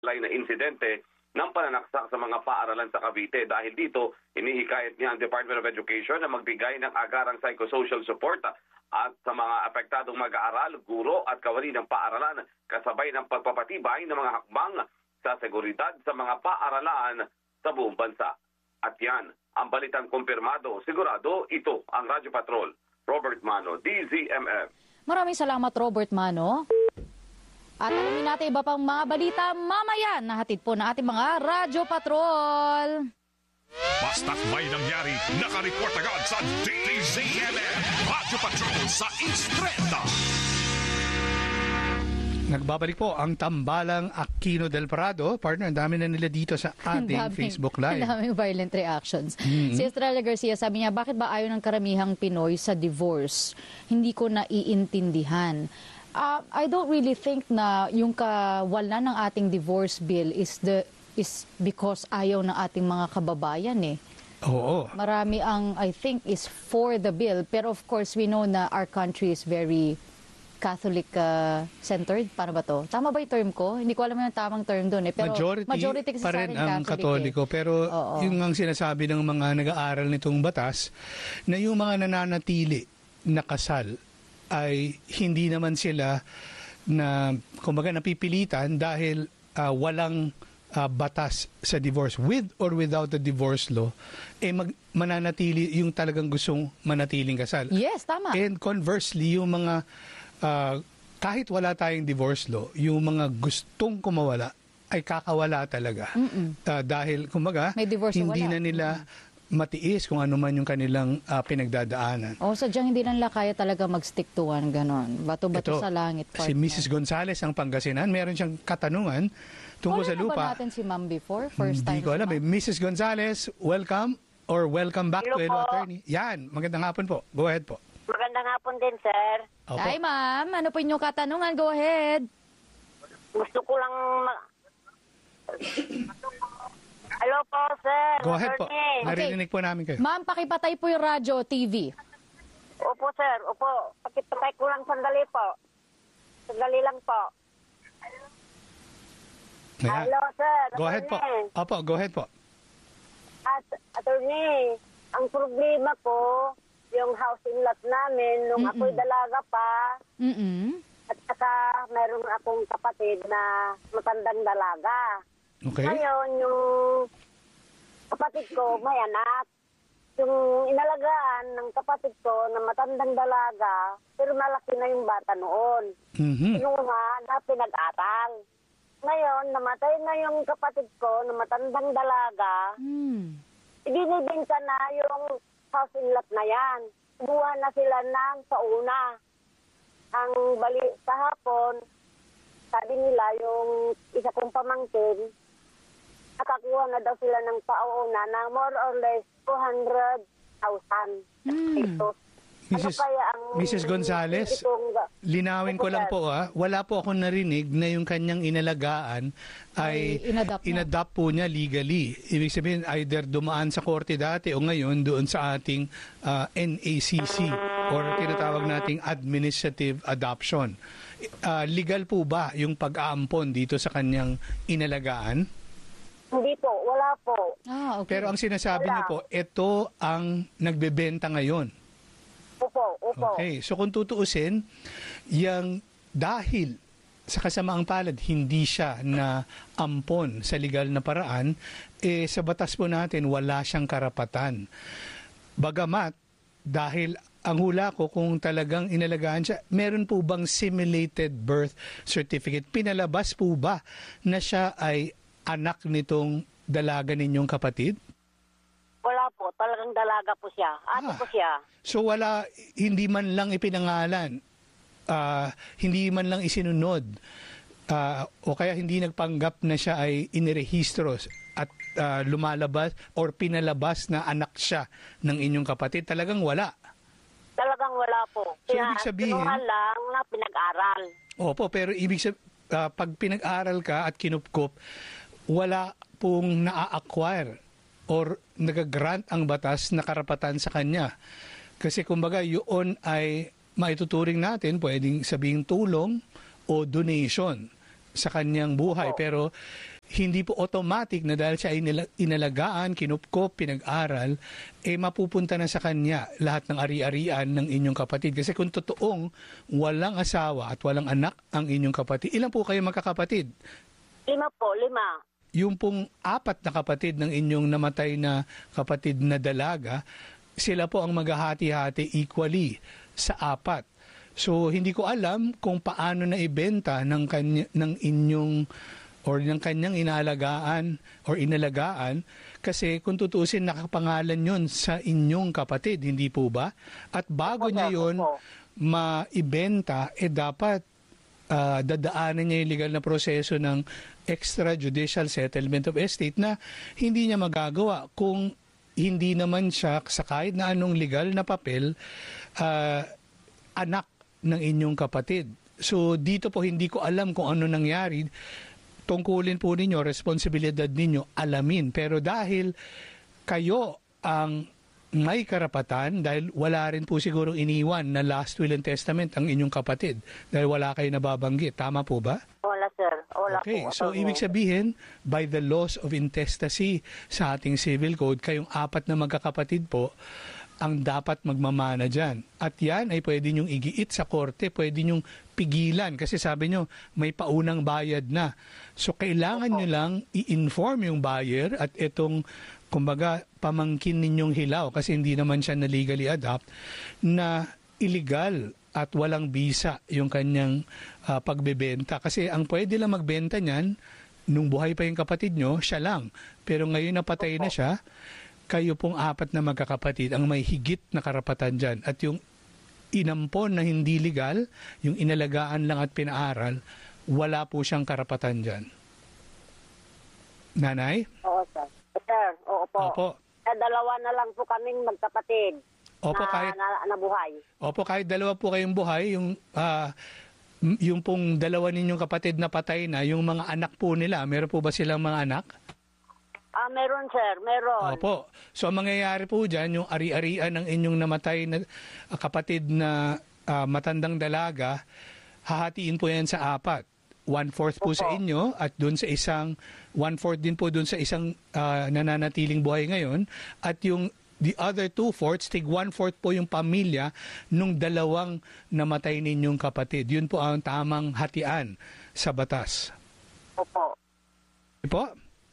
na insidente ng pananaksak sa mga paaralan sa Cavite. Dahil dito, inihikayat niya ang Department of Education na magbigay ng agarang psychosocial support at sa mga apektadong mag-aaral, guro at kawani ng paaralan kasabay ng pagpapatibay ng mga hakbang sa seguridad sa mga paaralan sa buong bansa. At yan, ang balitang kumpirmado, sigurado ito ang Radyo Patrol. Robert Mano, DZMM. Maraming salamat, Robert Mano. At alamin natin iba pang mga balita mamaya na hatid po ng ating mga Radyo Patrol. Basta't may nangyari, nakareport agad sa DZMM. Radyo Patrol sa Istreta. Nagbabalik po ang tambalang Aquino del Prado. Partner, ang dami na nila dito sa ating Facebook Live. Ang daming violent reactions. Si Estrella Garcia, sabi niya, bakit ba ayaw ng karamihang Pinoy sa divorce? Hindi ko naiintindihan. I don't really think na yung kawalan ng ating divorce bill is because ayaw ng ating mga kababayan eh. Oo. Marami ang, I think, is for the bill. Pero of course, we know na our country is very Catholic-centered. Paano ba to? Tama ba yung term ko? Hindi ko alam yung tamang term doon eh. Pero majority kasi pa rin ang Catholic Katoliko. Pero yung ang sinasabi ng mga nag-aaral nitong batas, na yung mga nananatili na kasal ay hindi naman sila na, kumbaga, napipilitan dahil walang batas sa divorce. With or without the divorce law, mananatili yung talagang gustong manatiling kasal. Yes, tama. And conversely, yung mga kahit wala tayong divorce law, yung mga gustong kumawala ay kakawala talaga. Dahil, kumbaga, hindi na nila matiis kung ano man yung kanilang pinagdadaanan. Sadyang hindi na nila kaya talaga mag-stick to one, ganon. Bato-bato sa langit. Si Mrs. Gonzales ang Pangasinan, meron siyang katanungan tungkol sa lupa. Wala na ba natin si Ma'am before? First time. Hindi ko alam. Mrs. Gonzales, welcome or welcome back to Hello Attorney. Yan, magandang hapon po. Go ahead po. Magandang hapon din, sir. Opo. Hi, ma'am. Ano po inyong katanungan? Go ahead. Gusto ko lang Hello po, sir. Go ahead po. Attorney. Narinig po namin kayo. Ma'am, pakipatay po yung radyo, TV. Opo, sir. Opo. Pakipatay ko lang sandali po. Sandali lang po. Yeah. Hello, sir. Go ahead po. Opo, go ahead po. Attorney, ang problema ko, yung housing lot namin, nung ako'y dalaga pa, at saka meron akong kapatid na matandang dalaga. Okay. Ngayon, yung kapatid ko may anak. Yung inalagaan ng kapatid ko na matandang dalaga, pero malaki na yung bata noon. Kinuha na pinag-aral. Ngayon, namatay na yung kapatid ko na matandang dalaga. Ibinibinta na yung housing lot na yan. Buha na sila ng pauna. Ang bali kahapon, sabi nila yung isa kong pamangkin, nakakuha na daw sila ng pauna na more or less 200,000 pesos. Mrs. Gonzales, linawin ko lang po wala po akong narinig na yung kanyang inalagaan ay inadapt po niya legally. Ibig sabihin either dumaan sa korte dati o ngayon doon sa ating NACC or tinatawag nating administrative adoption. Legal po ba yung pag-aampon dito sa kanyang inalagaan? Hindi po, wala po. Okay. Pero ang sinasabi niyo po, ito ang nagbebenta ngayon. Opo. Okay, so kung tutuusin, dahil sa kasamaang palad, hindi siya na ampon sa legal na paraan, sa batas po natin, wala siyang karapatan. Bagamat, dahil ang hula ko kung talagang inalagaan siya, meron po bang simulated birth certificate? Pinalabas po ba na siya ay anak nitong dalaga ninyong kapatid? Wala po, talagang dalaga po siya. Ate po siya. So hindi man lang ipinangalan, hindi man lang isinunod, o kaya hindi nagpanggap na siya ay inirehistro at lumalabas or pinalabas na anak siya ng inyong kapatid. Talagang wala. Talagang wala po. So ibig sabihin, lang na pinag-aral. Opo, pero ibig sabihin, pag pinag-aral ka at kinupkup, wala pong na-acquire or nag-grant ang batas na karapatan sa kanya. Kasi kumbaga yun ay maituturing natin, pwedeng sabing tulong o donation sa kanyang buhay. Pero hindi po automatic na dahil siya ay inalagaan, kinupkop, pinag-aral, mapupunta na sa kanya lahat ng ari-arian ng inyong kapatid. Kasi kung totoong walang asawa at walang anak ang inyong kapatid, ilan po kayo magkakapatid? 5 po, 5. Yung pong 4 na kapatid ng inyong namatay na kapatid na dalaga, sila po ang maghahati-hati equally sa 4. So hindi ko alam kung paano na ibenta ng inyong or ng kanyang inalagaan or inalagaan, kasi kung tutuusin nakapangalan yon sa inyong kapatid, hindi po ba? At bago niya yon maibenta, dapat dadaanan niya yung legal na proseso ng extrajudicial settlement of estate na hindi niya magagawa kung hindi naman siya sa kahit na anong legal na papel anak ng inyong kapatid. So dito po hindi ko alam kung ano nangyari. Tungkulin po ninyo, responsibilidad ninyo, alamin. Pero dahil kayo ang may karapatan, dahil wala rin po siguro iniwan na last will and testament ang inyong kapatid, dahil wala kayo nababanggit. Tama po ba? Wala, sir. Wala okay, po. so ibig sabihin, by the laws of intestacy sa ating civil code, kayong 4 na magkakapatid po, ang dapat magmamana dyan. At yan ay pwede nyong igiit sa korte, pwede nyong pigilan. Kasi sabi nyo, may paunang bayad na. So kailangan nyo lang i-inform yung buyer at itong, kumbaga, pamangkin ninyong hilaw, kasi hindi naman siya na legally adopt, na illegal at walang bisa yung kanyang pagbebenta. Kasi ang pwede lang magbenta niyan, nung buhay pa yung kapatid nyo, siya lang. Pero ngayon napatay na siya, kayo pong 4 na magkakapatid ang may higit na karapatan dyan. At yung inampon na hindi legal, yung inalagaan lang at pinaaral, wala po siyang karapatan dyan. Nanay? Oo, sir. Sir, oo po. Opo. Dalawa na lang po kaming magkapatid Opo, na buhay. Opo, kahit dalawa po kayong buhay, yung pong dalawa ninyong kapatid na patay na, yung mga anak po nila, meron po ba silang mga anak? Meron, sir. Meron. Opo. So, ang mangyayari po dyan, yung ari-arian ng inyong namatay na kapatid na matandang dalaga, hahatiin po yan sa 4. 1/4 po sa inyo at doon sa isang 1/4 din po doon sa isang nananatiling buhay ngayon, at yung the other 2/4, tig 1/4 po yung pamilya nung dalawang namatay ninyong kapatid. Yun po ang tamang hatian sa batas. Opo. Po?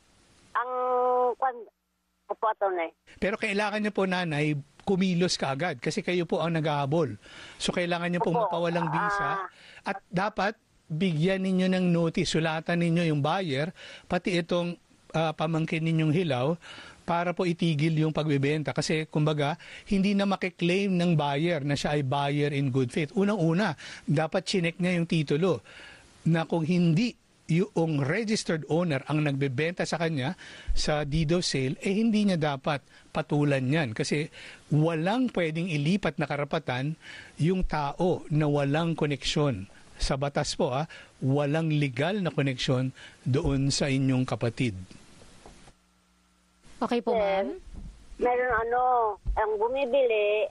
Opo, Atty. Pero kailangan niyo po, nanay, kumilos ka agad kasi kayo po ang naghahabol. So kailangan niyo po mapawalang bisa at dapat bigyan ninyo ng notice, sulatan ninyo yung buyer, pati itong pamangkin ninyong hilaw, para po itigil yung pagbebenta. Kasi kumbaga, hindi na makiklaim ng buyer na siya ay buyer in good faith. Unang-una, dapat chinek niya yung titulo na kung hindi yung registered owner ang nagbebenta sa kanya sa deed of sale, hindi niya dapat patulan yan. Kasi walang pwedeng ilipat na karapatan yung tao na walang koneksyon. Sa batas po, walang legal na koneksyon doon sa inyong kapatid. Okay po, ma'am? Meron ang bumibili.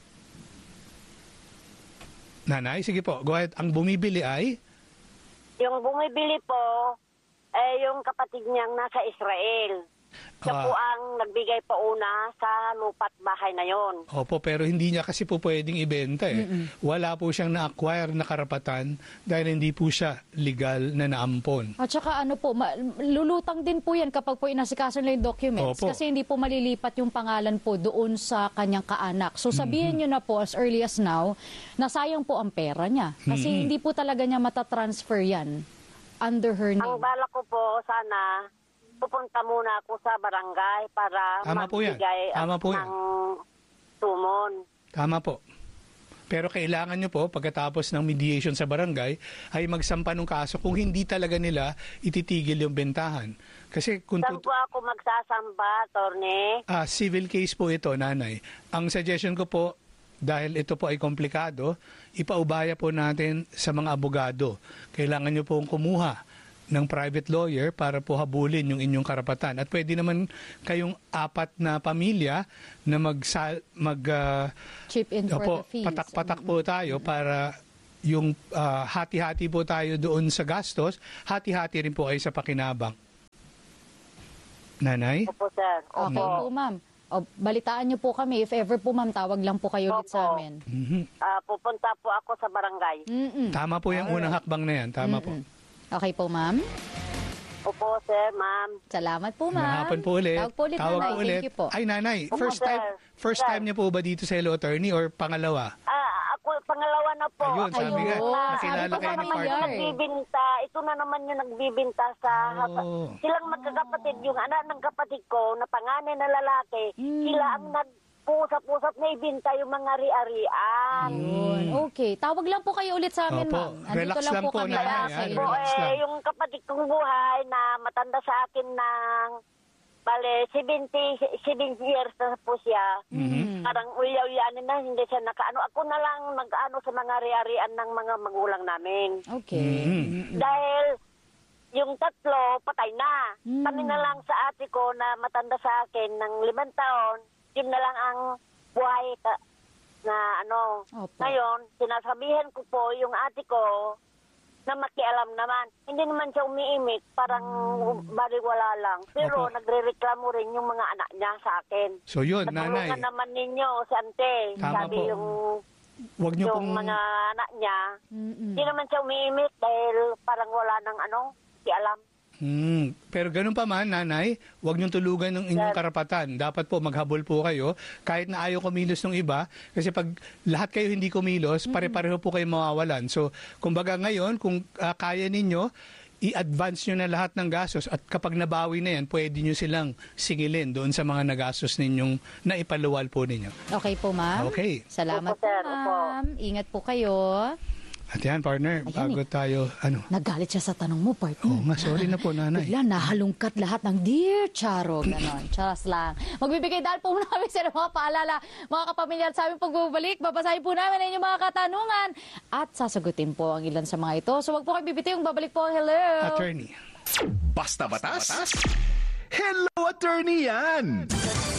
Nanay, sige po, go ahead. Ang bumibili ay? Yung bumibili po, yung kapatid niyang nasa Israel. Siya po ang nagbigay pauna sa lupa't bahay na yon. Opo, pero hindi niya kasi po pwedeng ibenta eh. Wala po siyang na-acquire na karapatan dahil hindi po siya legal na naampon. At saka lulutang din po yan kapag po inasikaso nila yung documents. Opo. Kasi hindi po malilipat yung pangalan po doon sa kanyang kaanak. So sabihin nyo na po as early as now, nasayang po ang pera niya. Kasi hindi po talaga niya matatransfer yan under her name. Ang bala ko po, sana pupunta muna ako sa barangay para magbigay ng sumon. Tama po. Pero kailangan nyo po, pagkatapos ng mediation sa barangay, ay magsampa ng kaso kung hindi talaga nila ititigil yung bentahan. Kasi kung saan po ako magsasamba, Atty? Civil case po ito, nanay. Ang suggestion ko po, dahil ito po ay komplikado, ipaubaya po natin sa mga abogado. Kailangan nyo pong kumuha ng private lawyer para po habulin yung inyong karapatan. At pwede naman kayong 4 na pamilya na chip in for the fees. Patak-patak po tayo para yung hati-hati po tayo doon sa gastos, hati-hati rin po kayo sa pakinabang. Nanay? Opo, sir. Okay po, ma'am. O, balitaan niyo po kami. If ever po, ma'am, tawag lang po kayo ulit sa amin. Pupunta po ako sa barangay. Tama po yung unang hakbang na yan. Tama po. Okay po, ma'am. Opo, sir, ma'am. Salamat po, ma'am. Mahapon po ulit. Tawag po ulit, nanay. Thank you po. Ay, nanay, Opo, first sir. time niyo po ba dito sa Hello Attorney or pangalawa? Ako, pangalawa na po. Ayun, sabi nga, nakilala sabi ko kayo pa ni naman partner. yan. Nagbibinta. Ito na naman yung nagbibinta sa... Silang magkakapatid, yung anak ng kapatid ko na panganay na lalaki, sila ang nagpusap-pusap na ibinta yung mga ari-arian. Okay. Tawag lang po kayo ulit sa amin, Opo. ma'am. Andito Relax lang lang po po, kami. nanay, para sa ah. inyo. Relax lang. Yung kapatid kong buhay na matanda sa akin ng... Bale, 77 years na po siya. Parang uyaw-yanin na, hindi siya nakaano. Ako na lang mag-ano sa mga ari-arian ng mga magulang namin. Okay. Dahil yung tatlo, patay na. Kami na lang sa ate ko na matanda sa akin ng 5 taon, yun na lang ang buhay na ano. Opo. Ngayon, sinasabihan ko po yung ate ko na makialam naman. Hindi naman siya umiimik, parang baliwala lang. Pero Opo. nagrereklamo rin yung mga anak niya sa akin. So yun, nanay, Natulungan naman ninyo si ante. Tama Sabi po. Wag niyo yung pong... mga anak niya. Hindi naman siya umiimik dahil parang wala nang kialam. Pero ganun pa man, nanay, huwag niyong tulugan ng inyong karapatan. Dapat po maghabol po kayo kahit na ayaw kumilos ng iba. Kasi pag lahat kayo hindi kumilos, pare-pareho po kayo mawawalan. So, kumbaga ngayon, kung kaya ninyo, i-advance nyo na lahat ng gastos at kapag nabawi na yan, pwede nyo silang singilin doon sa mga nagastos ninyong naipaluwal po ninyo. Okay po, ma'am. Okay. Salamat Opo, po, sir. ma'am. Ingat po kayo. At yan, partner, bago tayo, Nagalit siya sa tanong mo, partner. Oo nga, sorry na po, nanay. Bigla nahalungkat lahat ng Dear Charo. Ganon. Charas lang. Magbibigay dahil po namin sa mga paalala, mga kapamilya at sa aming pagbubalik. Babasahin po namin ang inyong mga katanungan at sasagutin po ang ilan sa mga ito. So wag po kayo bibitiw. Babalik po. Hello. Attorney. Basta batas? Hello, attorney yan!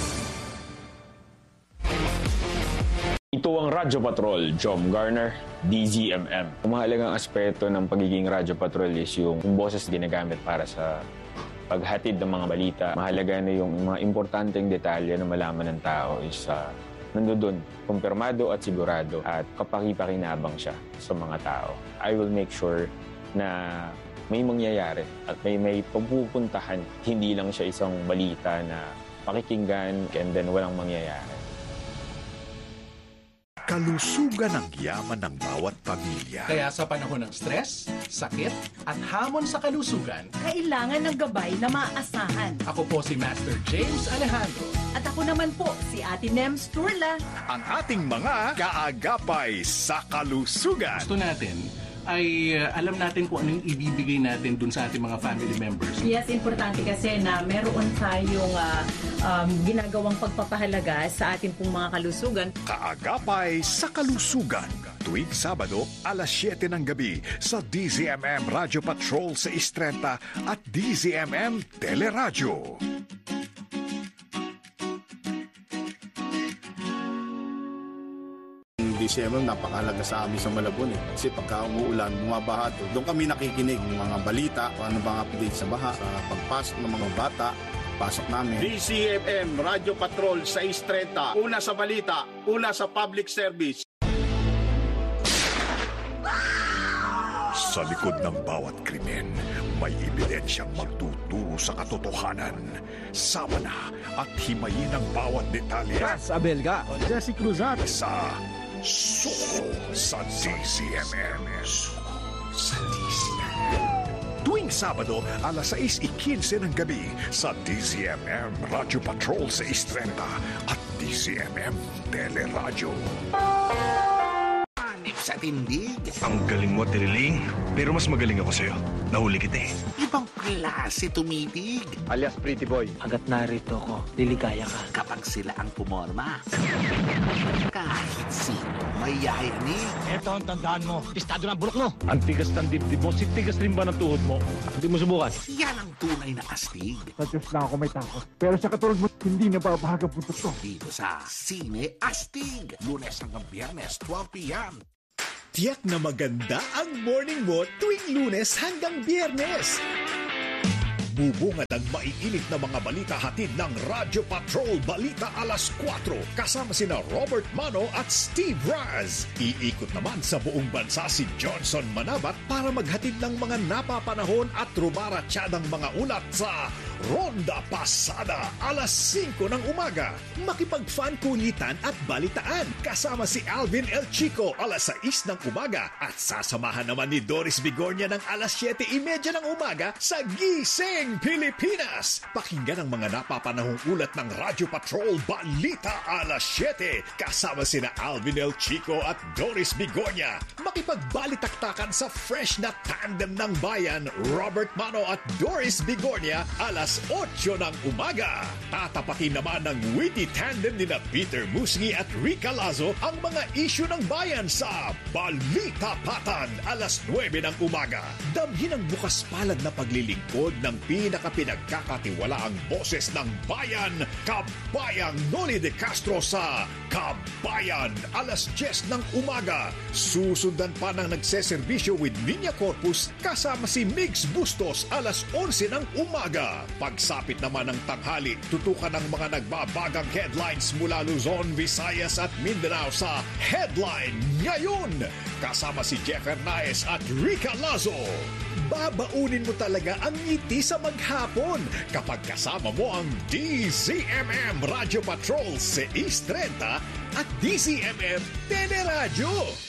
Ito ang Radyo Patrol, Jom Garner, DZMM. Ang mahalagang aspeto ng pagiging Radyo Patrol is yung boses ginagamit para sa paghatid ng mga balita. Mahalaga na yung mga importanteng detalye na malaman ng tao is nandoon, kumpirmado at sigurado at kapakipakinabang siya sa mga tao. I will make sure na may mangyayari at may pagpupuntahan. Hindi lang siya isang balita na pakikinggan and then walang mangyayari. Kalusugan ang yaman ng bawat pamilya. Kaya sa panahon ng stress, sakit, at hamon sa kalusugan, kailangan ng gabay na maaasahan. ako po si Master James Alejandro. At ako naman po, si Ate Nems Turla. Ang ating mga kaagapay sa kalusugan. Gusto natin ay alam natin kung anong ibibigay natin dun sa ating mga family members. Yes, importante kasi na meron tayong ginagawang pagpapahalaga sa ating pong mga kalusugan. Kaagapay sa kalusugan. Tuwing Sabado, alas 7 ng gabi sa DZMM Radio Patrol sa Istrenta at DZMM Teleradyo. DCM napakahalaga sa amin sa Malabon kasi pagka umuulan, bumabaha doon kami nakikinig ng mga balita, ano bang update sa baha, sa pagpasok ng mga bata, pasok namin. DCFM Radio Patrol sa 6:30, una sa balita, una sa public service. Sa likod ng bawat krimen, may ebidensyang magtuturo sa katotohanan. Sama na at himayin ang bawat detalye. Abelga. Jesse Cruzat. Sa Suko sa DZMM. Suko sa DZMM. Tuwing Sabado, alas 6:15 ng gabi sa DZMM Radio Patrol sa Istrenta at DZMM Teleradyo. Sa tindig. Ang galing mo, Tiriling. Pero mas magaling ako sa'yo. Nahuli kita eh. Ibang klase tumitig. Alias Pretty Boy. Hanggat narito ko, liligaya ka. Kapag sila ang pumorma. Kahit sino may yayanig. Ito ang tandaan mo. Estado ng bulok mo. Ang tigas ng dibdib mo, si tigas rin ba ng tuhod mo? Hindi mo subukan. Yan ang tunay na astig. Sa Diyos lang ako may takot. Pero sa katulad mo, hindi na babahag ang putok ko. Dito sa Sine Astig. Lunes hanggang Biyernes, 12 p.m. Tiyak na maganda ang morning mo tuwing Lunes hanggang Biyernes. Magbubunga ng maiinit na mga balita hatid ng Radyo Patrol Balita alas 4 kasama sina Robert Mano at Steve Raz. Iikot naman sa buong bansa si Johnson Manabat para maghatid ng mga napapanahon at rumaratsyadang mga ulat sa Ronda Pasada alas 5 ng umaga. Makipag-fan kulitan at balitaan kasama si Alvin El Chico alas 6 ng umaga at sasamahan naman ni Doris Bigornia ng alas 7:30 ng umaga sa Gising Pilipinas. Pakinggan ang mga napapanahong ulat ng Radyo Patrol Balita alas 7 kasama sina Alvin El Chico at Doris Bigornia. Makipagbalitaktakan sa fresh na tandem ng bayan, Robert Mano at Doris Bigornia alas 8 ng umaga. Tatapatin naman ng witty tandem nina Peter Musngi at Rica Lazo ang mga isyu ng bayan sa Balita Patan alas 9 ng umaga. Damhin ang bukas palad na paglilingkod ng pinakapinagkakatiwalaang boses ng bayan, Kabayang Noli de Castro sa Kabayan alas 10 ng umaga. Susundan pa ng nagseserbisyo with Niña Corpus kasama si Migs Bustos alas 11 ng umaga. Pagsapit naman ng tanghali, tutukan ng mga nagbabagang headlines mula Luzon, Visayas at Mindanao sa Headline Ngayon kasama si Jeff Hernaez at Rica Lazo. Babaunin mo talaga ang ngiti sa maghapon kapag kasama mo ang DZMM Radio Patrol 630 at DZMM Teleradyo.